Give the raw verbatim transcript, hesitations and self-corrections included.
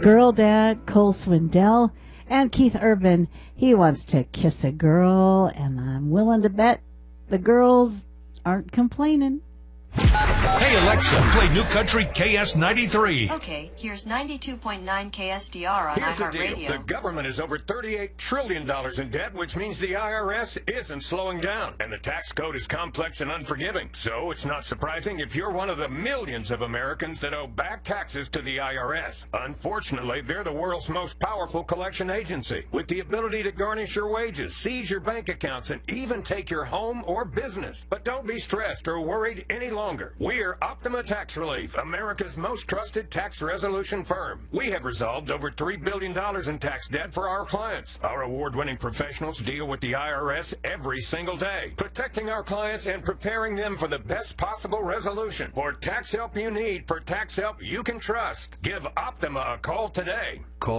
Girl Dad, Cole Swindell, and Keith Urban. He wants to kiss a girl, and I'm willing to bet the girls aren't complaining. Hey Alexa, play New Country K S ninety-three. Okay, here's ninety-two point nine K S D R on Here's the deal. iHeartRadio. The government is over thirty-eight trillion dollars in debt, which means the I R S isn't slowing down. And the tax code is complex and unforgiving. So it's not surprising if you're one of the millions of Americans that owe back taxes to the I R S. Unfortunately, they're the world's most powerful collection agency, with the ability to garnish your wages, seize your bank accounts, and even take your home or business. But don't be stressed or worried any longer. We're Optima Tax Relief, America's most trusted tax resolution firm. We have resolved over three billion dollars in tax debt for our clients. Our award-winning professionals deal with the I R S every single day, protecting our clients and preparing them for the best possible resolution. For tax help you need, for tax help you can trust, give Optima a call today. Call